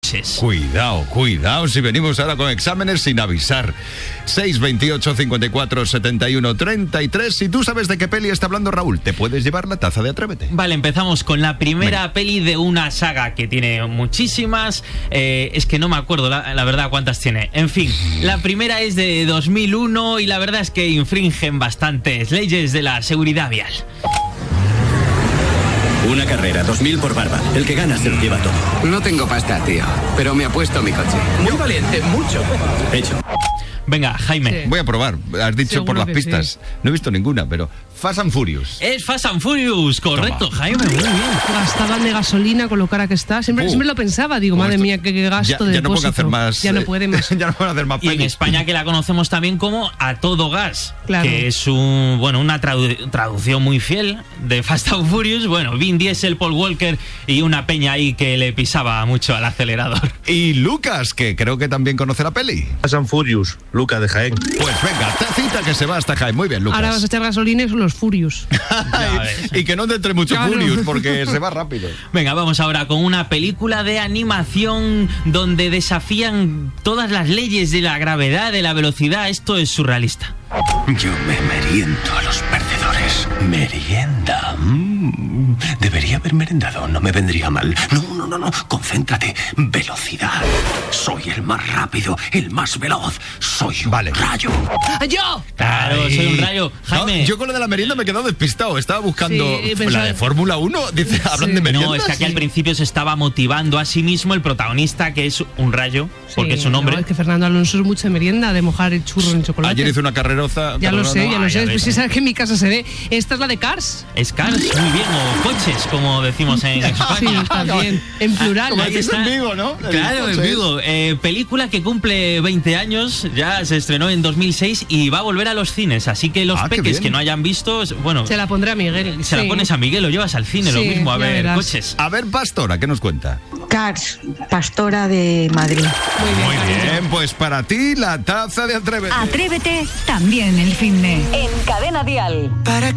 coches. Cuidado, si venimos ahora con exámenes sin avisar. 628 54 71 33. Si tú sabes de qué peli está hablando Raúl, te puedes llevar la taza de Atrévete. Vale, empezamos con la primera peli de una saga que tiene muchísimas. Es que no me acuerdo la verdad cuántas tiene. En fin, la primera es de 2001 y la verdad es que infringen bastantes leyes de la seguridad vial. Una carrera, 2.000 por barba. El que gana se lo lleva todo. No tengo pasta, tío, pero me apuesto mi coche. Muy valiente, mucho. Hecho. Venga, Jaime. Sí. Voy a probar. Has dicho seguro por las pistas. Sí. No he visto ninguna, pero Fast and Furious. Es Fast and Furious, correcto. Toma. Jaime, muy bien. Gastaban de gasolina con lo cara que está. Siempre lo pensaba. Digo, madre mía, qué gasto de depósito. No pueden hacer más. Ya no puede más. Ya no pueden hacer más pelis. Y en España que la conocemos también como A Todo Gas. Claro. Que es una traducción muy fiel de Fast and Furious. Bueno, Vin Diesel, Paul Walker y una peña ahí que le pisaba mucho al acelerador. Y Lucas, que creo que también conoce la peli. Fast and Furious, Lucas de Jaén. Pues venga, tacita que se va hasta Jaén. Muy bien, Lucas. Ahora vas a echar gasolina y son los Furious. y que no te entre mucho Furious porque se va rápido. Venga, vamos ahora con una película de animación donde desafían todas las leyes de la gravedad, de la velocidad. Esto es surrealista. Yo me meriendo a los perdedores. Merienda. Debería haber merendado, no me vendría mal. No, concéntrate. Velocidad. Soy el más rápido, el más veloz. Soy un rayo. ¡Yo! Claro, soy un rayo. Jaime. No, yo con lo de la merienda me he quedado despistado. Estaba buscando la de Fórmula 1. Dice, hablan de merienda. No, es que aquí al principio se estaba motivando a sí mismo el protagonista, que es un rayo, porque es su nombre. No, es que Fernando Alonso es mucha merienda de mojar el churro en chocolate. Ayer hizo una carreroza. Ya lo sé. Pues si sabes que en mi casa se ve. Esta es la de Cars. Es Cars, muy bien. O coches, como decimos en España. Sí, también. En plural. Como dices en Vigo, ¿no? Claro, en Vigo. Película que cumple 20 años. Ya se estrenó en 2006 y va a volver a los cines. Así que los peques que no hayan visto, bueno... Se la pondré a Miguel. Se la pones a Miguel, lo llevas al cine, lo mismo, a ver verás. Coches. A ver, Pastora, ¿qué nos cuenta? Cars, Pastora de Madrid. Muy bien, pues para ti la taza de Atrévete. Atrévete también el finde. En Cadena Dial. ¿Para